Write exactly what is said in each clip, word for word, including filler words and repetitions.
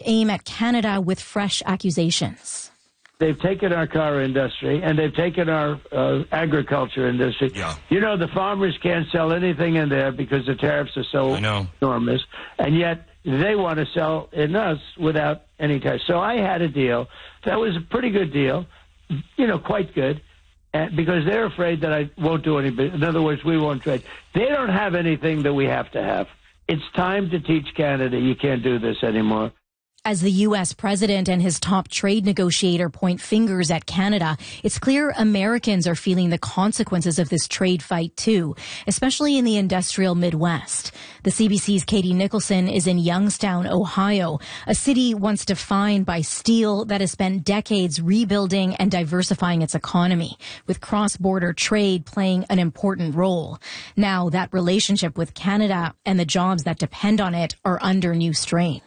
aim at Canada with fresh accusations. They've taken our car industry, and they've taken our uh, agriculture industry. Yeah. You know, the farmers can't sell anything in there because the tariffs are so enormous, and yet they want to sell in us without any tariffs. So I had a deal. That was a pretty good deal, you know, quite good, and because they're afraid that I won't do any business. In other words, we won't trade. They don't have anything that we have to have. It's time to teach Canada you can't do this anymore. As the U S president and his top trade negotiator point fingers at Canada, it's clear Americans are feeling the consequences of this trade fight too, especially in the industrial Midwest. The C B C's Katie Nicholson is in Youngstown, Ohio, a city once defined by steel that has spent decades rebuilding and diversifying its economy, with cross-border trade playing an important role. Now that relationship with Canada and the jobs that depend on it are under new strain.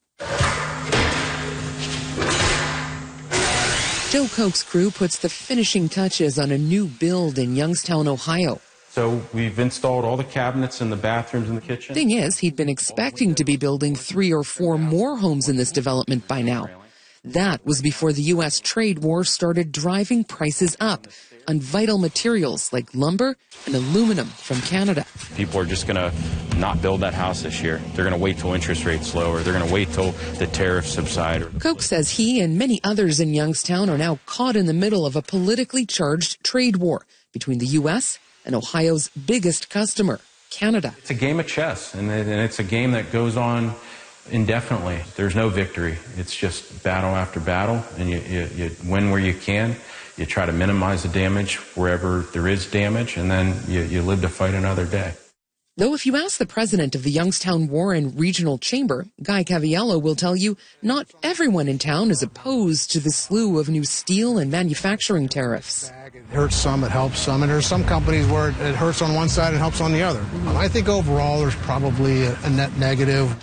Joe Koch's crew puts the finishing touches on a new build in Youngstown, Ohio. So we've installed all the cabinets in the bathrooms and the kitchen. Thing is, he'd been expecting to be building three or four more homes in this development by now. That was before the U S trade war started driving prices up on vital materials like lumber and aluminum from Canada. People are just going to not build that house this year. They're going to wait till interest rates lower. They're going to wait till the tariffs subside. Koch says he and many others in Youngstown are now caught in the middle of a politically charged trade war between the U S and Ohio's biggest customer, Canada. It's a game of chess, and it's a game that goes on indefinitely. There's no victory. It's just battle after battle, and you, you, you win where you can. You try to minimize the damage wherever there is damage, and then you, you live to fight another day. Though if you ask the president of the Youngstown Warren Regional Chamber, Guy Caviello will tell you not everyone in town is opposed to the slew of new steel and manufacturing tariffs. It hurts some, it helps some, and there's some companies where it hurts on one side and helps on the other. Um, I think overall there's probably a, a net negative.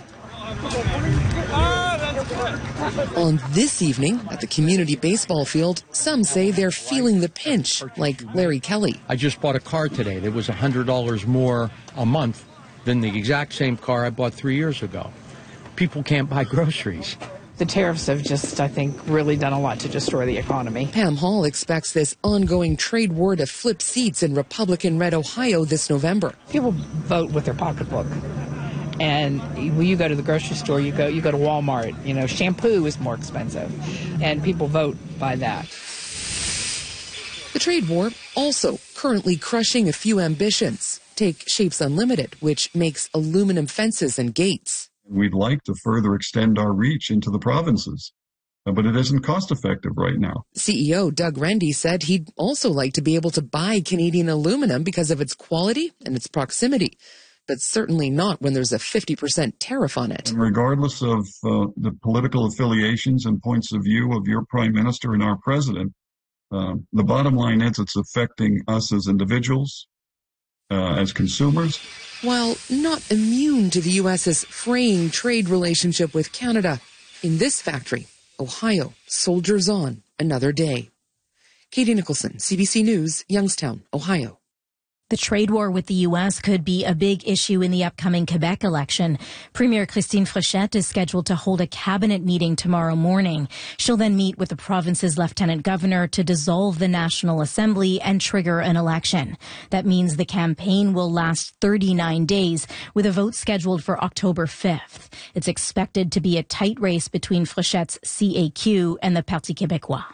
On this evening, at the community baseball field, some say they're feeling the pinch, like Larry Kelly. I just bought a car today that was one hundred dollars more a month than the exact same car I bought three years ago. People can't buy groceries. The tariffs have just, I think, really done a lot to destroy the economy. Pam Hall expects this ongoing trade war to flip seats in Republican-red Ohio this November. People vote with their pocketbook. And when you go to the grocery store, you go you go to Walmart, you know, shampoo is more expensive, and people vote by that. The trade war also currently crushing a few ambitions. Take Shapes Unlimited, which makes aluminum fences and gates. We'd like to further extend our reach into the provinces, but it isn't cost effective right now. C E O Doug Rendy said he'd also like to be able to buy Canadian aluminum because of its quality and its proximity, but certainly not when there's a fifty percent tariff on it. And regardless of uh, the political affiliations and points of view of your prime minister and our president, uh, the bottom line is it's affecting us as individuals, uh, as consumers. While not immune to the U S's fraying trade relationship with Canada, in this factory, Ohio soldiers on another day. Katie Nicholson, C B C News, Youngstown, Ohio. The trade war with the U S could be a big issue in the upcoming Quebec election. Premier Christine Fréchette is scheduled to hold a cabinet meeting tomorrow morning. She'll then meet with the province's lieutenant governor to dissolve the National Assembly and trigger an election. That means the campaign will last thirty-nine days, with a vote scheduled for October fifth. It's expected to be a tight race between Fréchette's C A Q and the Parti Québécois.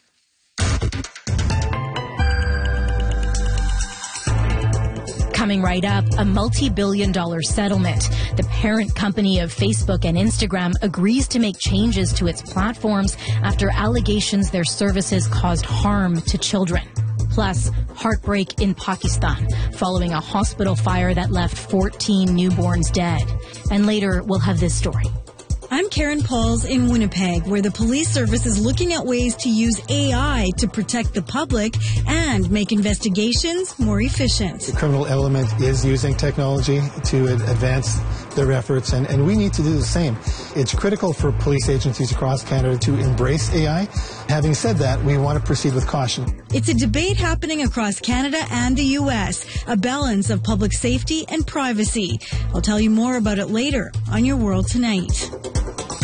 Coming right up, a multi-billion dollar settlement. The parent company of Facebook and Instagram agrees to make changes to its platforms after allegations their services caused harm to children. Plus, heartbreak in Pakistan following a hospital fire that left fourteen newborns dead. And later, we'll have this story. I'm Karen Pauls in Winnipeg, where the police service is looking at ways to use A I to protect the public and make investigations more efficient. The criminal element is using technology to advance their efforts, and, and we need to do the same. It's critical for police agencies across Canada to embrace A I. Having said that, we want to proceed with caution. It's a debate happening across Canada and the U S, a balance of public safety and privacy. I'll tell you more about it later on Your World Tonight.